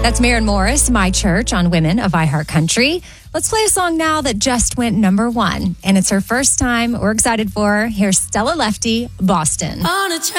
That's Maren Morris, My Church on Women of iHeartCountry. Let's play a song now that just went number 1. And it's her first time. We're excited for her. Here's Stella Lefty, Boston. On a